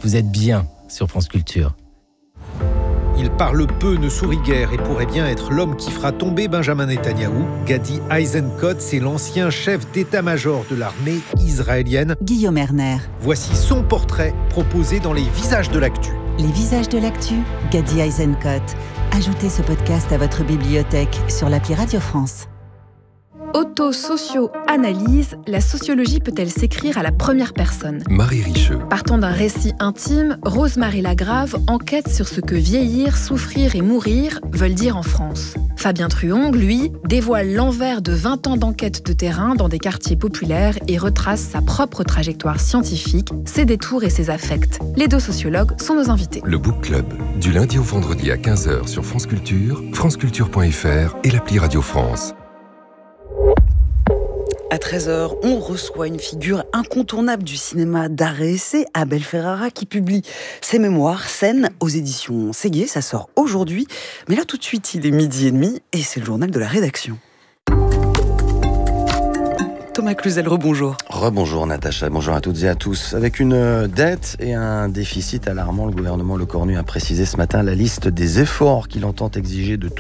Vous êtes bien sur France Culture. Il parle peu, ne sourit guère et pourrait bien être l'homme qui fera tomber Benjamin Netanyahou. Gadi Eisenkot, c'est l'ancien chef d'état-major de l'armée israélienne. Guillaume Erner. Voici son portrait proposé dans les Visages de l'actu. Les Visages de l'actu, Gadi Eisenkot. Ajoutez ce podcast à votre bibliothèque sur l'appli Radio France. Auto-socio-analyse, la sociologie peut-elle s'écrire à la première personne ? Marie Richeux. Partant d'un récit intime, Rose-Marie Lagrave enquête sur ce que vieillir, souffrir et mourir veulent dire en France. Fabien Truong, lui, dévoile l'envers de 20 ans d'enquête de terrain dans des quartiers populaires et retrace sa propre trajectoire scientifique, ses détours et ses affects. Les deux sociologues sont nos invités. Le Book Club, du lundi au vendredi à 15h sur France Culture, franceculture.fr et l'appli Radio France. À 13h, on reçoit une figure incontournable du cinéma d'art et essai, Abel Ferrara, qui publie ses mémoires Scènes aux éditions Séguier. Ça sort aujourd'hui. Mais là, tout de suite, il est 12h30 et c'est le journal de la rédaction. Thomas Cluzel, rebonjour. Rebonjour Natacha, bonjour à toutes et à tous. Avec une dette et un déficit alarmant, le gouvernement Lecornu a précisé ce matin la liste des efforts qu'il entend exiger de tous